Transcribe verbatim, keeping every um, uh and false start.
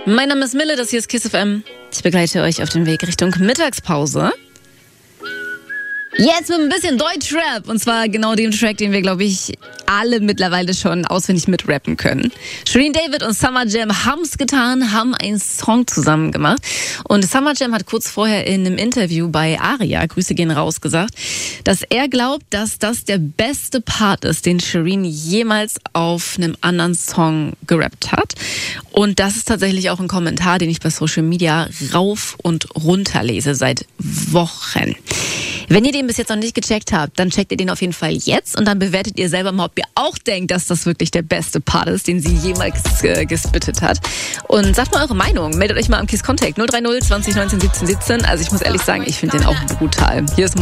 Mein Name ist Mille, das hier ist KISS F M. Ich begleite euch auf dem Weg Richtung Mittagspause. Jetzt mit ein bisschen Deutschrap. Und zwar genau dem Track, den wir, glaube ich, alle mittlerweile schon auswendig mitrappen können. Shirin David und Summer Jam haben's getan, haben einen Song zusammen gemacht. Und Summer Jam hat kurz vorher in einem Interview bei Aria, Grüße gehen raus, gesagt, dass er glaubt, dass das der beste Part ist, den Shirin jemals auf einem anderen Song gerappt hat. Und das ist tatsächlich auch ein Kommentar, den ich bei Social Media rauf und runter lese seit Wochen. Wenn ihr den bis jetzt noch nicht gecheckt habt, dann checkt ihr den auf jeden Fall jetzt und dann bewertet ihr selber mal, ob ihr auch denkt, dass das wirklich der beste Part ist, den sie jemals äh, gespittet hat. Und sagt mal eure Meinung. Meldet euch mal am KISS Contact null drei null zwanzig neunzehn siebzehn siebzehn. Also ich muss ehrlich sagen, ich finde den auch brutal. Hier ist